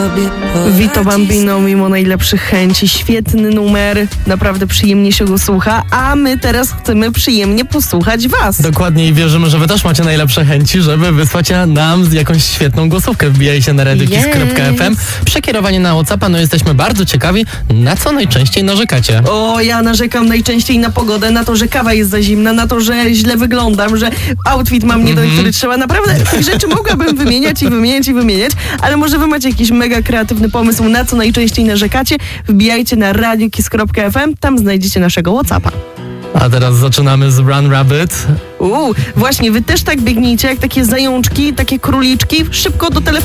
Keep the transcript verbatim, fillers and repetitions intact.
Vito Bambino, mimo najlepszych chęci, świetny numer, naprawdę przyjemnie się go słucha, a my teraz chcemy przyjemnie posłuchać was. Dokładnie i wierzymy, że wy też macie najlepsze chęci, żeby wysłać nam jakąś świetną głosówkę. Wbijajcie na radiokiss kropka f m. Przekierowanie na WhatsAppa, no jesteśmy bardzo ciekawi, na co najczęściej narzekacie. O, ja narzekam najczęściej na pogodę, na to, że kawa jest za zimna, na to, że źle wyglądam, że outfit mam nie do Mhm. który trzeba. Naprawdę tych rzeczy mogłabym wymieniać i wymieniać i wymieniać, ale może wy macie jakiś mega kreatywny pomysł, na co najczęściej narzekacie? Wbijajcie na radiokiss kropka f m, tam znajdziecie naszego WhatsAppa. A teraz zaczynamy z Run Rabbit. Uuu, właśnie, wy też tak biegnijcie, jak takie zajączki, takie króliczki, szybko do telefonu.